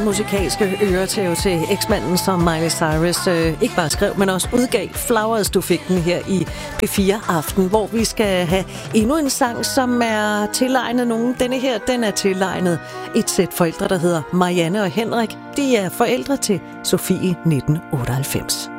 musikalske øretæve til eksmanden, som Miley Cyrus ikke bare skrev, men også udgav. Flowers, du fik den her i P4 Aften, hvor vi skal have endnu en sang, som er tilegnet nogen. Denne her, den er tilegnet et sæt forældre, der hedder Marianne og Henrik. De er forældre til Sofie 1998.